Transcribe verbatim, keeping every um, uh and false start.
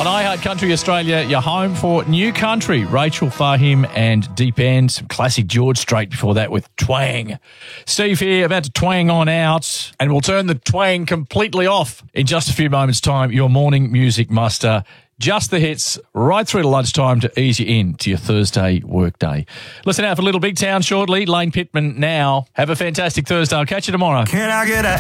On iHeart Country Australia, you're home for New Country. Rachel Fahim and Deep End. Some classic George Strait before that with Twang. Steve here, about to twang on out, and we'll turn the twang completely off in just a few moments' time. Your morning music muster. Just the hits right through to lunchtime to ease you in to your Thursday workday. Listen out for Little Big Town shortly. Lane Pittman now. Have a fantastic Thursday. I'll catch you tomorrow. Can I get a